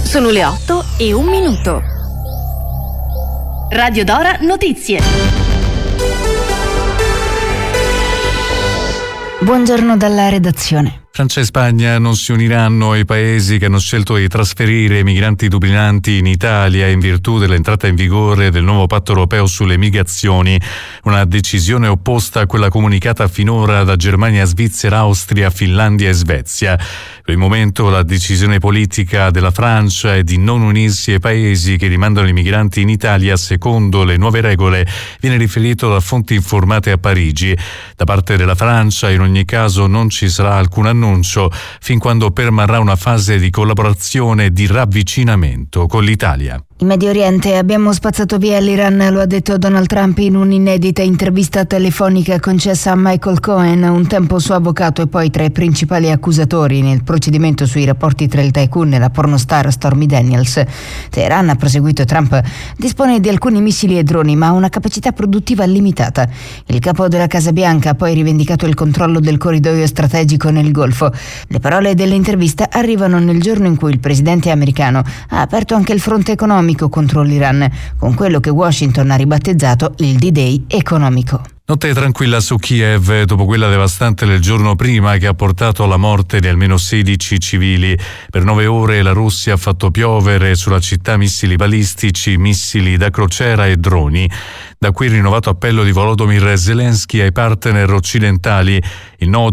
Sono le 8:01. Radio Dora Notizie. Buongiorno dalla redazione. Francia e Spagna non si uniranno ai paesi che hanno scelto di trasferire i migranti dublinanti in Italia in virtù dell'entrata in vigore del nuovo patto europeo sulle migrazioni, una decisione opposta a quella comunicata finora da Germania, Svizzera, Austria, Finlandia e Svezia. Per il momento la decisione politica della Francia è di non unirsi ai paesi che rimandano i migranti in Italia secondo le nuove regole, viene riferito da fonti informate a Parigi. Da parte della Francia in ogni caso non ci sarà alcun annuncio fin quando permarrà una fase di collaborazione e di ravvicinamento con l'Italia. In Medio Oriente abbiamo spazzato via l'Iran, lo ha detto Donald Trump in un'inedita intervista telefonica concessa a Michael Cohen, un tempo suo avvocato e poi tra i principali accusatori nel procedimento sui rapporti tra il tycoon e la pornostar Stormy Daniels. Teheran, ha proseguito Trump, dispone di alcuni missili e droni ma ha una capacità produttiva limitata. Il capo della Casa Bianca ha poi rivendicato il controllo del corridoio strategico nel Golfo. Le parole dell'intervista arrivano nel giorno in cui il presidente americano ha aperto anche il fronte economico contro l'Iran, con quello che Washington ha ribattezzato il D-Day economico. Notte tranquilla su Kiev dopo quella devastante del giorno prima che ha portato alla morte di almeno 16 civili. Per 9 ore la Russia ha fatto piovere sulla città missili balistici, missili da crociera e droni. Da qui il rinnovato appello di Volodymyr Zelensky ai partner occidentali. Il nodo